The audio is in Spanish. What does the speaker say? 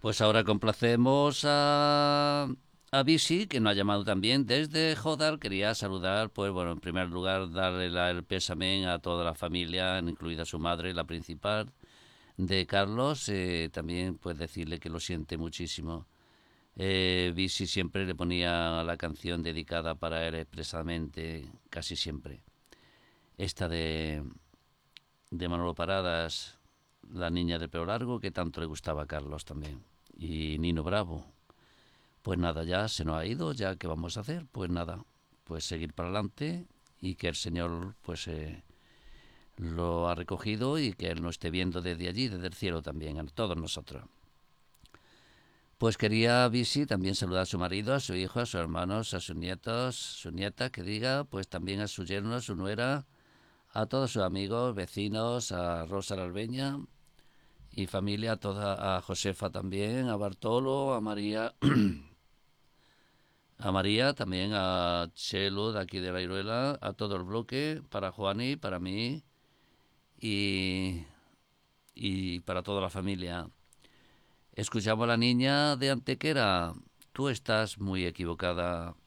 Pues ahora complacemos a Bisi, que nos ha llamado también desde Jodar. Quería saludar, pues bueno, en primer lugar, darle el pésame a toda la familia, incluida su madre, la principal, de Carlos. También, pues decirle que lo siente muchísimo. Bisi siempre le ponía la canción dedicada para él expresamente, casi siempre. Esta de Manolo Paradas, La niña de pelo largo, que tanto le gustaba a Carlos también. Y Nino Bravo. Pues nada, ya se nos ha ido, ya qué vamos a hacer, pues nada, pues seguir para adelante y que el Señor pues lo ha recogido y que Él nos esté viendo desde allí, desde el cielo también, a todos nosotros. Pues quería Visi también saludar a su marido, a su hijo, a sus hermanos, a sus nietos, su nieta, que diga, pues también a su yerno, a su nuera, a todos sus amigos, vecinos, a Rosa la Albeña y familia, a toda, a Josefa también, a Bartolo, a María, también, a Chelo de aquí de la Iruela, a todo el bloque, para Juani, para mí y, y para toda la familia. Escuchamos a la niña de Antequera. Tú estás muy equivocada.